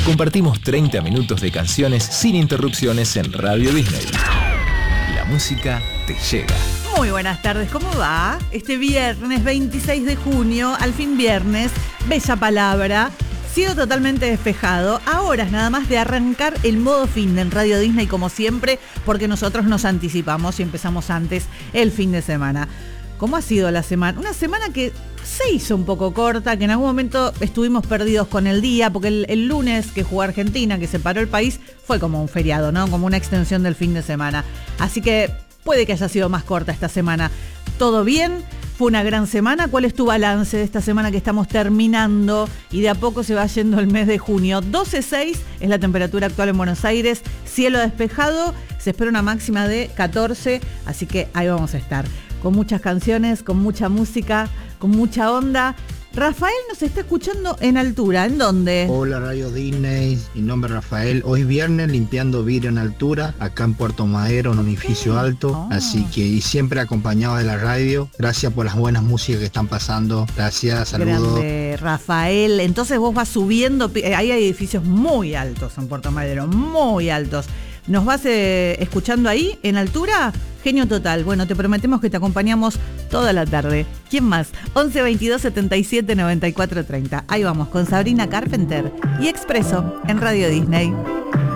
Compartimos 30 minutos de canciones sin interrupciones en Radio Disney. La música te llega. Muy buenas tardes, ¿cómo va? Este viernes 26 de junio, al fin viernes, bella palabra, cielo totalmente despejado, a horas nada más de arrancar el modo fin de en Radio Disney como siempre, porque nosotros nos anticipamos y empezamos antes el fin de semana. ¿Cómo ha sido la semana? Una semana que se hizo un poco corta, que en algún momento estuvimos perdidos con el día, porque el lunes que jugó Argentina, que se paró el país, fue como un feriado, ¿no? Como una extensión del fin de semana. Así que puede que haya sido más corta esta semana. ¿Todo bien? ¿Fue una gran semana? ¿Cuál es tu balance de esta semana que estamos terminando y de a poco se va yendo el mes de junio? 12.6 es la temperatura actual en Buenos Aires, cielo despejado, se espera una máxima de 14, así que ahí vamos a estar. Con muchas canciones, con mucha música, con mucha onda. Rafael nos está escuchando en altura, ¿en dónde? Hola Radio Disney, mi nombre es Rafael. Hoy viernes limpiando vidrio en altura, acá en Puerto Madero, en un edificio alto. Así que, y siempre acompañado de la radio. Gracias por las buenas músicas que están pasando. Gracias, saludos. Grande, Rafael. Entonces vos vas subiendo, ahí hay edificios muy altos en Puerto Madero, muy altos. ¿Nos vas escuchando ahí, en altura? Genio total. Bueno, te prometemos que te acompañamos toda la tarde. ¿Quién más? 11 22 77 94 30. Ahí vamos, con Sabrina Carpenter y Expreso en Radio Disney.